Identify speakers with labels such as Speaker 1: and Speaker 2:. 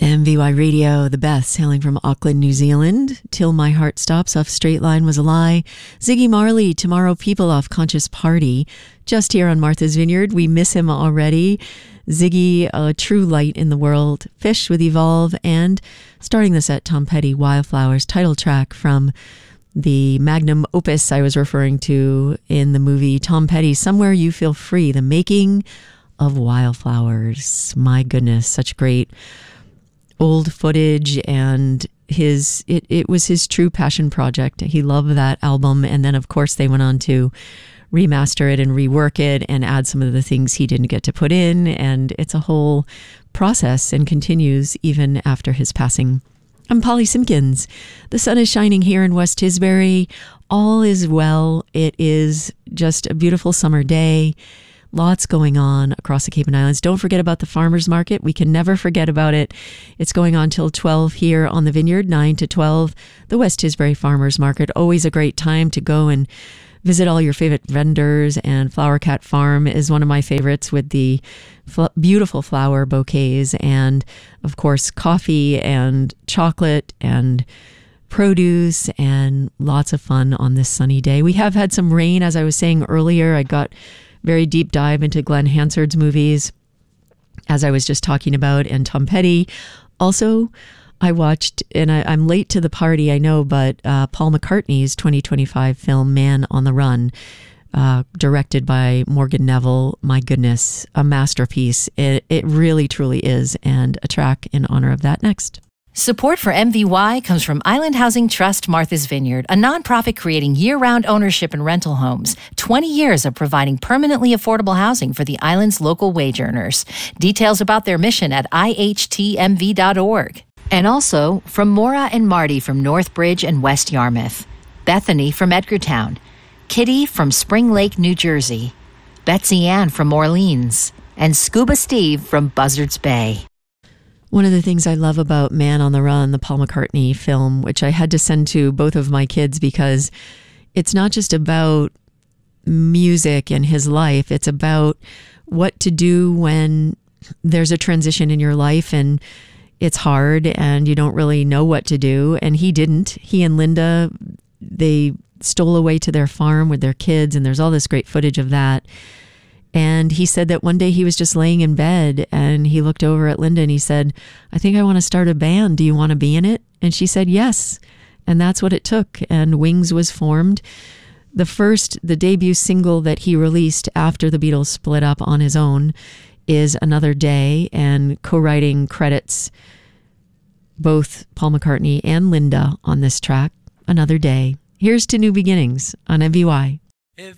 Speaker 1: MVY Radio, the Beths, hailing from Auckland, New Zealand. Till My Heart Stops off Straight Line Was a Lie. Ziggy Marley, Tomorrow People off Conscious Party. Just here on Martha's Vineyard. We miss him already. Ziggy, a true light in the world. Fish with Evolve. And starting the set, Tom Petty, Wildflowers, title track from the magnum opus I was referring to in the movie Tom Petty, Somewhere You Feel Free, the making of Wildflowers. My goodness, such great old footage, and it was his true passion project. He loved that album, and then of course they went on to remaster it and rework it and add some of the things he didn't get to put in, and it's a whole process and continues even after his passing. I'm Polly Simpkins. The sun is shining here in West Tisbury. All is well. It is just a beautiful summer day. Lots going on across the Cape and Islands. Don't forget about the farmers market. We can never forget about it. It's going on till 12 here on the Vineyard, 9 to 12. The West Tisbury Farmers Market. Always a great time to go and visit all your favorite vendors. And Flower Cat Farm is one of my favorites, with the beautiful flower bouquets and, of course, coffee and chocolate and produce and lots of fun on this sunny day. We have had some rain, as I was saying earlier. I got very deep dive into Glenn Hansard's movies, as I was just talking about, and Tom Petty. Also, I watched, and I'm late to the party, I know, but Paul McCartney's 2025 film Man on the Run, directed by Morgan Neville. My goodness, a masterpiece. It really, truly is, and a track in honor of that next.
Speaker 2: Support for MVY comes from Island Housing Trust Martha's Vineyard, a nonprofit creating year-round ownership and rental homes. 20 years of providing permanently affordable housing for the island's local wage earners. Details about their mission at ihtmv.org. And also from Maura and Marty from Northbridge and West Yarmouth. Bethany from Edgartown. Kitty from Spring Lake, New Jersey. Betsy Ann from Orleans. And Scuba Steve from Buzzards Bay.
Speaker 1: One of the things I love about Man on the Run, the Paul McCartney film, which I had to send to both of my kids because it's not just about music and his life. It's about what to do when there's a transition in your life and it's hard and you don't really know what to do. And he didn't. He and Linda, they stole away to their farm with their kids, and there's all this great footage of that. And he said that one day he was just laying in bed and he looked over at Linda and he said, I think I want to start a band. Do you want to be in it? And she said, yes. And that's what it took. And Wings was formed. The debut single that he released after the Beatles split up on his own is Another Day, and co-writing credits both Paul McCartney and Linda on this track, Another Day. Here's to New Beginnings on MVY.